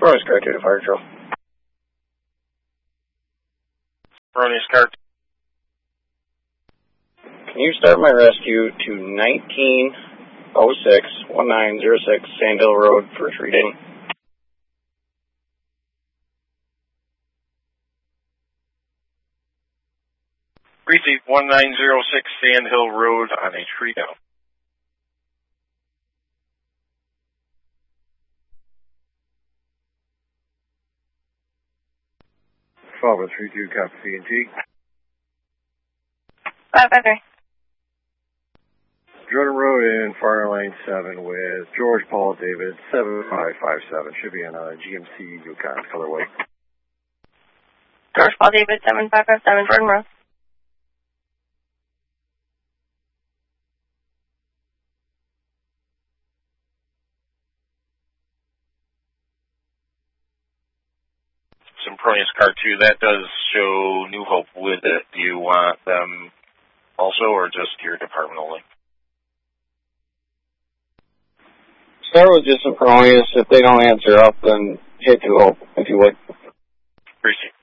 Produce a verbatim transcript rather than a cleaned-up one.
Sempronius Car two to Fire Patrol. Sempronius Car two. Can you start my rescue to nineteen oh six, nineteen oh six Sand Hill Road, first reading? Receive nineteen oh six Sand Hill Road on a tree down. five one three two, copy C and T. five five three. Jordan Road in Fire Lane seven with George Paul David seven five five seven. Should be in a G M C Yukon colorway. George Paul David seven five five seven, Jordan Road. Sempronius Car two, that does show New Hope with it. Do you want them also, or just your department only? Start with just Sempronius. If they don't answer up, then hit New Hope, if you would. Appreciate it.